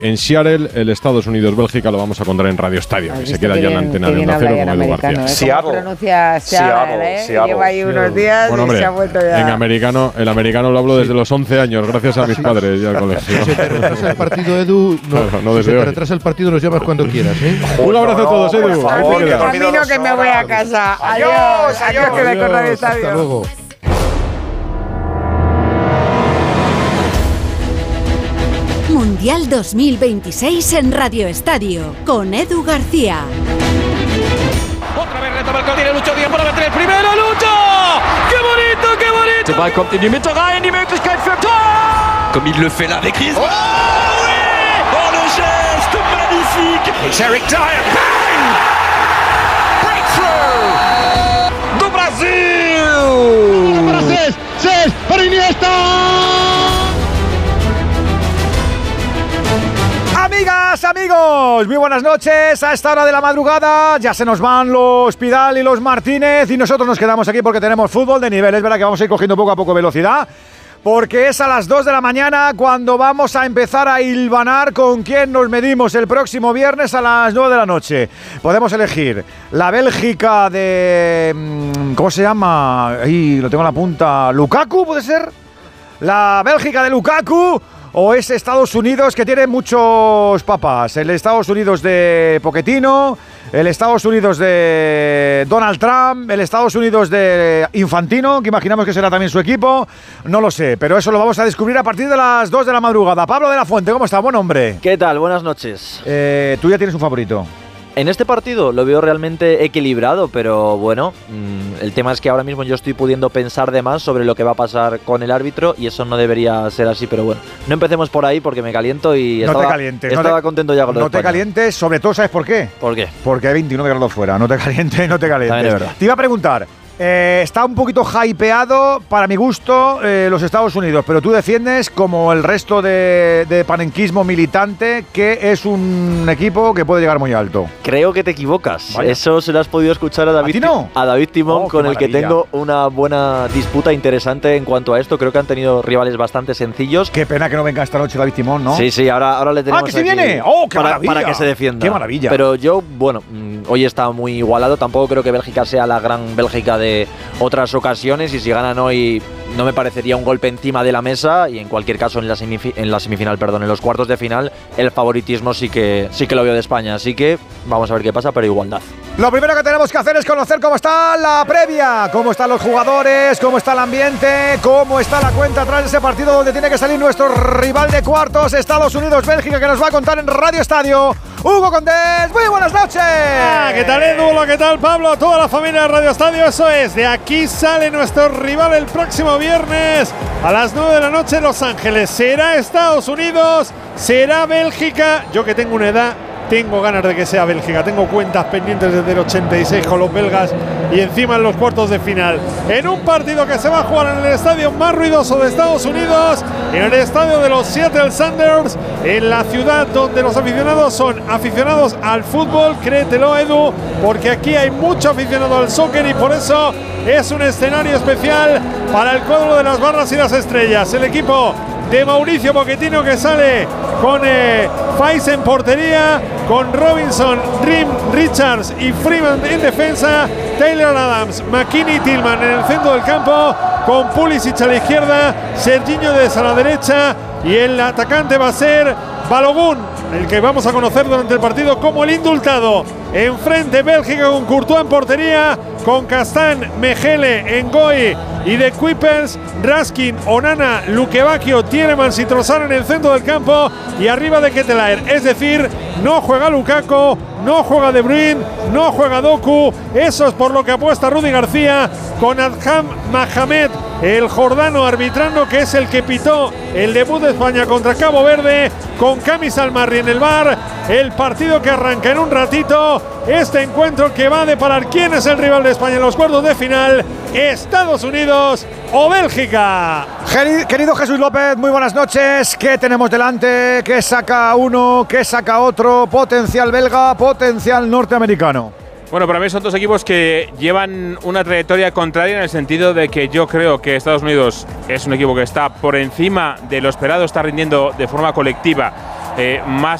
en Seattle, el Estados Unidos-Bélgica, lo vamos a contar en Radio Estadio, que se queda ya en la antena de Onda Cero con Edu García. Seattle. Pronuncia Seattle, Lleva ahí unos días y se ha vuelto ya. El americano lo hablo desde los 11 años, gracias a mis padres ya al colegio. Si te retrasa el partido, Edu, si te retrasa el partido, nos llamas cuando quieras, ¿eh? Un abrazo a todos, Edu. Camino que me voy a casa. Adiós, que me con Radio Estadio. Hasta luego. Mundial 2026 en Radio Estadio, con Edu García. Otra vez retoma el tiene Lucho Díaz para meter el primero, Lucho! ¡Qué bonito, qué bonito! Der Ball kommt in die Mitte rein, die Möglichkeit für Tor! Comme il le fait là avec Griezmann. Oh oui! Oh, le geste magnifique! It's Eric Dyer, bang! Breakthrough! Do Brasil! Para Cés, para Iniesta. Amigas, amigos, muy buenas noches. A esta hora de la madrugada ya se nos van los Pidal y los Martínez y nosotros nos quedamos aquí porque tenemos fútbol de nivel. Es verdad que vamos a ir cogiendo poco a poco velocidad, porque es a las 2 de la mañana cuando vamos a empezar a hilvanar con quién nos medimos el próximo viernes a las 9 de la noche. Podemos elegir la Bélgica de... ¿cómo se llama? Ahí lo tengo en la punta. ¿Lukaku puede ser? La Bélgica de Lukaku. ¿O es Estados Unidos, que tiene muchos papás? El Estados Unidos de Pochettino, el Estados Unidos de Donald Trump, el Estados Unidos de Infantino, que imaginamos que será también su equipo. No lo sé, pero eso lo vamos a descubrir a partir de las 2 de la madrugada. Pablo de la Fuente, ¿cómo está? Buen hombre. ¿Qué tal? Buenas noches. ¿Tú ya tienes un favorito? En este partido lo veo realmente equilibrado, pero bueno, el tema es que ahora mismo yo estoy pudiendo pensar de más sobre lo que va a pasar con el árbitro y eso no debería ser así, pero bueno, no empecemos por ahí porque me caliento y estaba contento ya con lo de España. No te calientes, sobre todo, ¿sabes por qué? ¿Por qué? Porque hay 29 grados fuera, no te calientes, no te calientes. También es verdad. Te iba a preguntar, está un poquito hypeado, para mi gusto, los Estados Unidos, pero tú defiendes, como el resto de panenquismo militante, que es un equipo que puede llegar muy alto. Creo que te equivocas. Vaya. Eso se lo has podido escuchar a David, a David Timón, con el que tengo una buena disputa interesante en cuanto a esto. Creo que han tenido rivales bastante sencillos. Qué pena que no venga esta noche David Timón, ¿no? Sí, ahora le tenemos ¡Ah, que sí viene! ¡Oh, qué maravilla! Para que se defienda. ¡Qué maravilla! Pero yo, bueno, hoy está muy igualado. Tampoco creo que Bélgica sea la gran Bélgica de otras ocasiones, y si ganan hoy no me parecería un golpe encima de la mesa, y en cualquier caso en los cuartos de final el favoritismo sí que lo veo de España, así que vamos a ver qué pasa, pero igualdad. Lo primero que tenemos que hacer es conocer cómo está la previa, cómo están los jugadores, cómo está el ambiente, cómo está la cuenta atrás de ese partido donde tiene que salir nuestro rival de cuartos, Estados Unidos-Bélgica, que nos va a contar en Radio Estadio Hugo Condés. Muy buenas noches. ¿Qué tal, Edu? Hola, ¿qué tal, Pablo? Toda la familia de Radio Estadio, eso es. De aquí sale nuestro rival el próximo viernes a las 9 de la noche en Los Ángeles. ¿Será Estados Unidos? ¿Será Bélgica? Yo, que tengo una edad, tengo ganas de que sea Bélgica. Tengo cuentas pendientes desde el 86 con los belgas y encima en los cuartos de final. En un partido que se va a jugar en el estadio más ruidoso de Estados Unidos, en el estadio de los Seattle Sounders, en la ciudad donde los aficionados son aficionados al fútbol, créetelo, Edu, porque aquí hay mucho aficionado al soccer y por eso es un escenario especial para el cuadro de las barras y las estrellas. El equipo de Mauricio Pochettino, que sale con Fais en portería, con Robinson, Rim, Richards y Freeman en defensa, Taylor Adams, McKinney y Tillman en el centro del campo, con Pulisic a la izquierda, Serginho Dest a la derecha, y el atacante va a ser Balogun, el que vamos a conocer durante el partido como el indultado. Enfrente Bélgica con Courtois en portería, con Castan, Mejele, Ngoy y De Kuipers, Raskin, Onana, Lukebakio, Tielemans y Trossard en el centro del campo, y arriba de Ketelaere. Es decir, no juega Lukaku, no juega De Bruyne, no juega Doku. Eso es por lo que apuesta Rudy García, con Adham Mahamed, el jordano, arbitrando, que es el que pitó el debut de España contra Cabo Verde, con Cami Salmarri en el bar. El partido que arranca en un ratito, este encuentro que va a deparar quién es el rival de España en los cuartos de final, Estados Unidos o Bélgica. Querido Jesús López, muy buenas noches. ¿Qué tenemos delante? ¿Qué saca uno? ¿Qué saca otro? Potencial belga, potencial norteamericano. Bueno, para mí son dos equipos que llevan una trayectoria contraria, en el sentido de que yo creo que Estados Unidos es un equipo que está por encima de lo esperado, está rindiendo de forma colectiva más